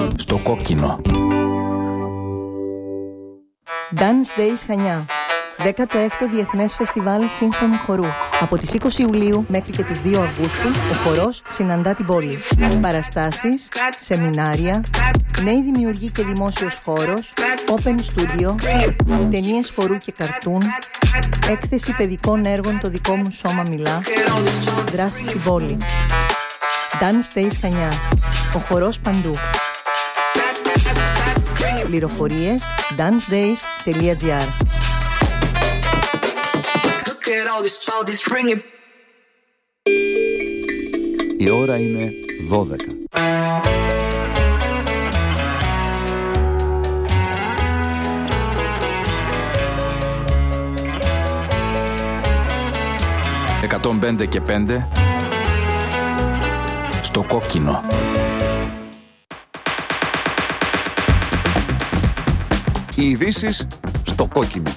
Στο κόκκινο. Dance Days Χανιά. 16ο Διεθνές Φεστιβάλ Σύγχρονου Χορού. Από τις 20 Ιουλίου μέχρι και τις 2 Αυγούστου, ο χορός συναντά την πόλη. Παραστάσεις, σεμινάρια, νέοι δημιουργοί και δημόσιος χώρος, open studio, ταινίες χορού και καρτούν, έκθεση παιδικών έργων «Το δικό μου σώμα μιλά», δράση στην πόλη. Dance Days Χανιά. Ο χορός παντού. Πληροφορίες dancedays.gr. Η ώρα είναι 12. «105 και 5» στο κόκκινο. Οι ειδήσεις στο κόκκινο.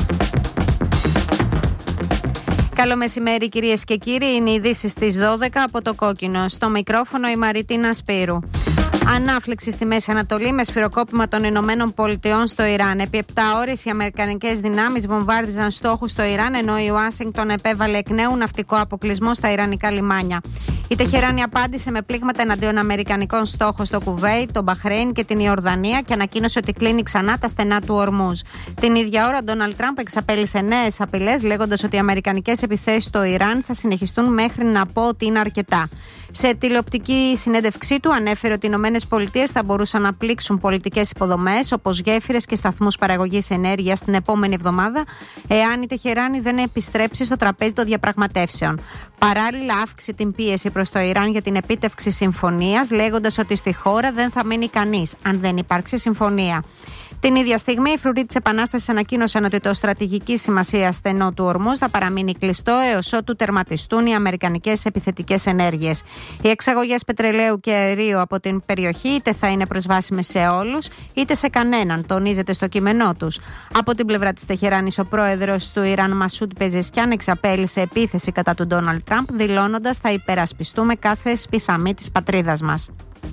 Καλό μεσημέρι κυρίες και κύριοι, είναι οι ειδήσεις στις 12 από το κόκκινο. Στο μικρόφωνο η Μαριτίνα Σπύρου. Ανάφλεξη στη Μέση Ανατολή με σφυροκόπημα των Ηνωμένων Πολιτειών στο Ιράν. Επί 7 ώρες οι αμερικανικές δυνάμεις βομβάρδιζαν στόχους στο Ιράν, ενώ η Ουάσιγκτον επέβαλε εκ νέου ναυτικό αποκλεισμό στα ιρανικά λιμάνια. Η Τεχεράνη απάντησε με πλήγματα εναντίον αμερικανικών στόχων στο Κουβέιτ, το Μπαχρέιν και την Ιορδανία και ανακοίνωσε ότι κλείνει ξανά τα στενά του Ορμούζ. Την ίδια ώρα, ο Ντόναλντ Τραμπ εξαπέλυσε νέες απειλές, λέγοντας ότι οι αμερικανικές επιθέσεις στο Ιράν θα συνεχιστούν μέχρι να πω ότι είναι αρκετά. Σε τηλεοπτική συνέντευξή του, ανέφερε ότι οι ΗΠΑ θα μπορούσαν να πλήξουν πολιτικές υποδομές όπως γέφυρες και σταθμούς παραγωγής ενέργειας την επόμενη εβδομάδα, εάν η Τεχεράνη δεν επιστρέψει στο τραπέζι των διαπραγματεύσεων. Παράλληλα, αύξησε την πίεση προς το Ιράν για την επίτευξη συμφωνίας, λέγοντας ότι στη χώρα δεν θα μείνει κανείς αν δεν υπάρξει συμφωνία. Την ίδια στιγμή, οι φρουροί της Επανάστασης ανακοίνωσαν ότι το στρατηγική σημασία στενό του Ορμούζ θα παραμείνει κλειστό έως ότου τερματιστούν οι αμερικανικές επιθετικές ενέργειες. Οι εξαγωγές πετρελαίου και αερίου από την περιοχή είτε θα είναι προσβάσιμες σε όλους, είτε σε κανέναν, τονίζεται στο κείμενό τους. Από την πλευρά της Τεχεράνης, ο πρόεδρος του Ιράν, Μασούντ Πεζεσκιάν, εξαπέλυσε επίθεση κατά του Ντόναλντ Τραμπ, δηλώνοντας «Θα υπερασπιστούμε κάθε σπιθαμή της πατρίδας μας».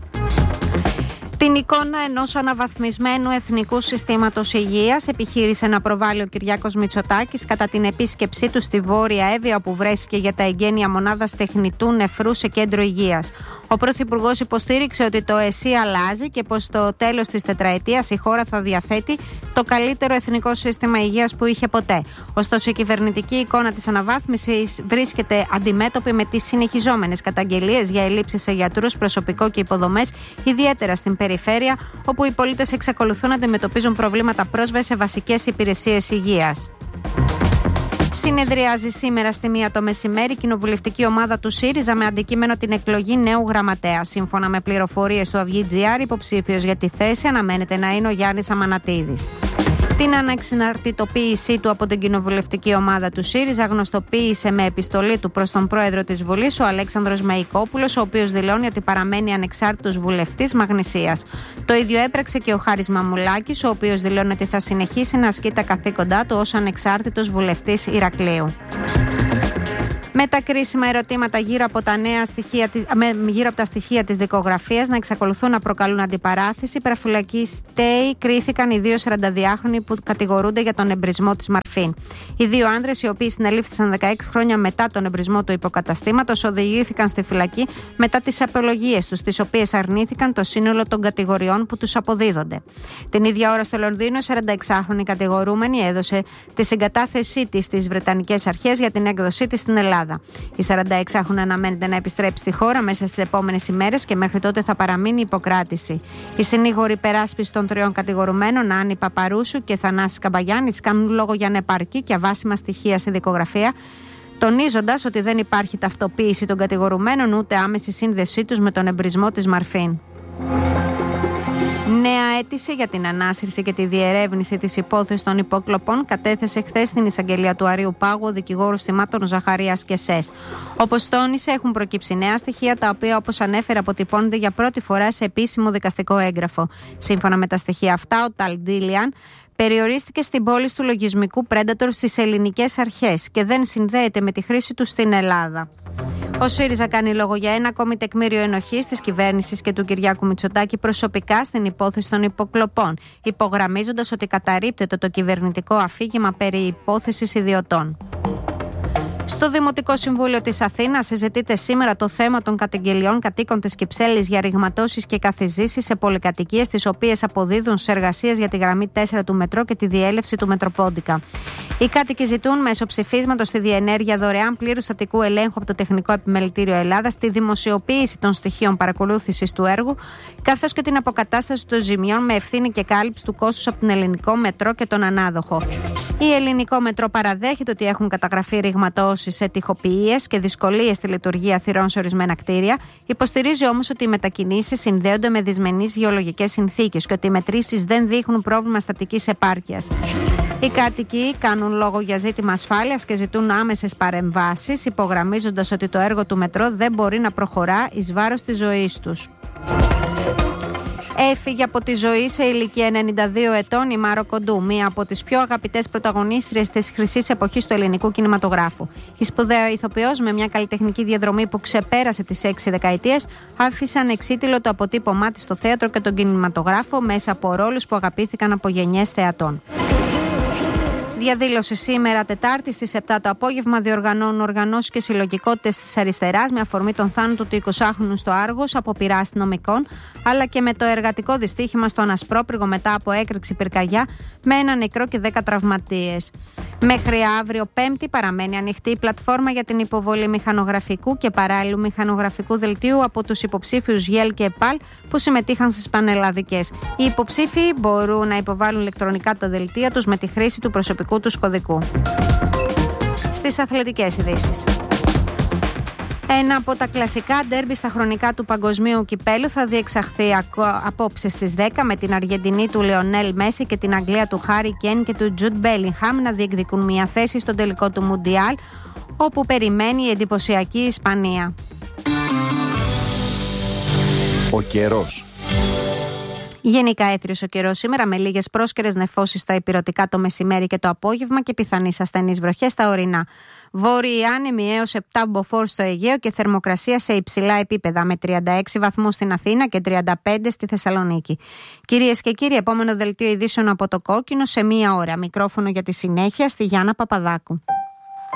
Την εικόνα ενός αναβαθμισμένου εθνικού συστήματος υγείας επιχείρησε να προβάλλει ο Κυριάκος Μητσοτάκης κατά την επίσκεψή του στη Βόρεια Εύβοια, όπου βρέθηκε για τα εγγένεια μονάδας τεχνητού νεφρού σε κέντρο υγείας. Ο Πρωθυπουργός υποστήριξε ότι το ΕΣΥ αλλάζει και πως στο τέλος της τετραετίας η χώρα θα διαθέτει το καλύτερο εθνικό σύστημα υγείας που είχε ποτέ. Ωστόσο, η κυβερνητική εικόνα της αναβάθμισης βρίσκεται αντιμέτωπη με τις συνεχιζόμενες καταγγελίες για ελλείψεις σε γιατρούς, προσωπικό και υποδομές, ιδιαίτερα στην περιφέρεια, όπου οι πολίτες εξακολουθούν να αντιμετωπίζουν προβλήματα πρόσβασης σε βασικές υπηρεσίες υγείας. Συνεδριάζει σήμερα στη 1 το μεσημέρι η κοινοβουλευτική ομάδα του ΣΥΡΙΖΑ με αντικείμενο την εκλογή νέου γραμματέα. Σύμφωνα με πληροφορίες του Αυγή.gr, υποψήφιος για τη θέση αναμένεται να είναι ο Γιάννης Αμανατίδης. Την αναξυναρτητοποίησή του από την κοινοβουλευτική ομάδα του ΣΥΡΙΖΑ γνωστοποίησε με επιστολή του προς τον πρόεδρο της Βουλής, ο Αλέξανδρος Μεϊκόπουλος, ο οποίος δηλώνει ότι παραμένει ανεξάρτητος βουλευτής Μαγνησίας. Το ίδιο έπραξε και ο Χάρης Μαμουλάκης, ο οποίος δηλώνει ότι θα συνεχίσει να ασκεί τα καθήκοντά του ως ανεξάρτητος βουλευτής Ηρακλείου. Με τα κρίσιμα ερωτήματα γύρω από τα στοιχεία της δικογραφίας να εξακολουθούν να προκαλούν αντιπαράθεση, υπερφυλακιστέοι κρίθηκαν οι 2 42χρονοι που κατηγορούνται για τον εμπρισμό της Μαρφίν. Οι 2 άνδρες, οι οποίοι συνελήφθησαν 16 χρόνια μετά τον εμπρισμό του υποκαταστήματος, οδηγήθηκαν στη φυλακή μετά τις απολογίες τους, τις οποίες αρνήθηκαν το σύνολο των κατηγοριών που τους αποδίδονται. Την ίδια ώρα στο Λονδίνο, 46χρονη κατηγορούμενη έδωσε τη συγκατάθεσή της στις Βρετανικές αρχές για την έκδοσή της στην Ελλάδα. Η 46χρονη αναμένεται να επιστρέψει στη χώρα μέσα στις επόμενες ημέρες και μέχρι τότε θα παραμείνει υποκράτηση. Οι συνήγοροι υπεράσπισης των 3 κατηγορουμένων, Άννη Παπαρούσου και Θανάσης Καμπαγιάννης, κάνουν λόγο για ανεπαρκή και αβάσιμα στοιχεία στη δικογραφία, τονίζοντας ότι δεν υπάρχει ταυτοποίηση των κατηγορουμένων ούτε άμεση σύνδεσή τους με τον εμπρισμό της Μαρφίν. Νέα αίτηση για την ανάσυρση και τη διερεύνηση της υπόθεσης των υποκλοπών κατέθεσε χθες στην εισαγγελία του Αρείου Πάγου ο δικηγόρος θυμάτων Ζαχαρίας και Σες. Όπως τόνισε, έχουν προκύψει νέα στοιχεία, τα οποία, όπως ανέφερε, αποτυπώνονται για πρώτη φορά σε επίσημο δικαστικό έγγραφο. Σύμφωνα με τα στοιχεία αυτά, ο Ταλντίλιαν περιορίστηκε στην πώληση του λογισμικού Predator στις ελληνικές αρχές και δεν συνδέεται με τη χρήση του στην Ελλάδα. Ο ΣΥΡΙΖΑ κάνει λόγο για ένα ακόμη τεκμήριο ενοχής της κυβέρνησης και του Κυριάκου Μητσοτάκη προσωπικά στην υπόθεση των υποκλοπών, υπογραμμίζοντας ότι καταρρίπτεται το κυβερνητικό αφήγημα περί υπόθεσης ιδιωτών. Στο Δημοτικό Συμβούλιο της Αθήνας συζητείται σήμερα το θέμα των καταγγελιών κατοίκων της Κυψέλης για ρηγματώσεις και καθιζήσεις σε πολυκατοικίες, τις οποίες αποδίδουν σε εργασίες για τη γραμμή 4 του μετρό και τη διέλευση του Μετροπόντικα. Οι κάτοικοι ζητούν μέσω ψηφίσματος τη διενέργεια δωρεάν πλήρους στατικού ελέγχου από το Τεχνικό Επιμελητήριο Ελλάδας, τη δημοσιοποίηση των στοιχείων παρακολούθησης του έργου, καθώς και την αποκατάσταση των ζημιών με ευθύνη και κάλυψη του κόστους από τον Ελληνικό Μετρό και τον ανάδοχο. Η Ελληνικό Μετρό παραδέχεται ότι έχουν καταγραφεί ρηγματώσεις σε τοιχοποιίες και δυσκολίες στη λειτουργία θυρών σε ορισμένα κτίρια. Υποστηρίζει όμως ότι οι μετακινήσεις συνδέονται με δυσμενείς γεωλογικές συνθήκες και ότι οι μετρήσεις δεν δείχνουν πρόβλημα στατικής επάρκειας. Οι κάτοικοι κάνουν λόγο για ζήτημα ασφάλειας και ζητούν άμεσες παρεμβάσεις, υπογραμμίζοντας ότι το έργο του μετρό δεν μπορεί να προχωρά εις βάρος της ζωής τους. Έφυγε από τη ζωή σε ηλικία 92 ετών η Μάρο Κοντού, μία από τις πιο αγαπητές πρωταγωνίστριες της χρυσής εποχής του ελληνικού κινηματογράφου. Η σπουδαία ηθοποιός, με μια καλλιτεχνική διαδρομή που ξεπέρασε τις 6 δεκαετίες, άφησε ανεξίτηλο το αποτύπωμά της στο θέατρο και τον κινηματογράφο μέσα από ρόλους που αγαπήθηκαν από γενιές θεατών. Διαδήλωση σήμερα Τετάρτη στις 7 το απόγευμα διοργανώνουν οργανώσεις και συλλογικότητες της αριστεράς με αφορμή τον θάνατο του 20χρονου στο Άργος από πειρά αστυνομικών, αλλά και με το εργατικό δυστύχημα στον Ασπρόπυργο μετά από έκρηξη πυρκαγιά με ένα νεκρό και 10 τραυματίες. Μέχρι αύριο Πέμπτη παραμένει ανοιχτή η πλατφόρμα για την υποβολή μηχανογραφικού και παράλληλου μηχανογραφικού δελτίου από τους υποψήφιους ΓΕΛ και ΕΠΑΛ που συμμετείχαν στις πανελλαδικές. Οι υποψήφιοι μπορούν να υποβάλουν ηλεκτρονικά τα δελτία τους με τη χρήση του προσωπικού τους κωδικού. Στις αθλητικές ειδήσεις. Ένα από τα κλασικά ντέρμπι στα χρονικά του παγκοσμίου κυπέλου θα διεξαχθεί απόψε στις 10 με την Αργεντινή του Λεωνέλ Μέση και την Αγγλία του Χάρι Κέιν και του Τζουντ Μπέλιγχαμ να διεκδικούν μια θέση στον τελικό του Μουντιάλ, όπου περιμένει η εντυπωσιακή Ισπανία. Ο καιρός. Γενικά έθριος ο καιρός σήμερα με λίγες πρόσκαιρες νεφώσεις στα ηπειρωτικά το μεσημέρι και το απόγευμα και πιθανείς ασθενείς βροχές στα ορεινά. Βόρειοι άνεμοι έως 7 μποφόρ στο Αιγαίο και θερμοκρασία σε υψηλά επίπεδα με 36 βαθμούς στην Αθήνα και 35 στη Θεσσαλονίκη. Κυρίες και κύριοι, επόμενο δελτίο ειδήσεων από το Κόκκινο σε 1 ώρα. Μικρόφωνο για τη συνέχεια στη Γιάννα Παπαδάκου.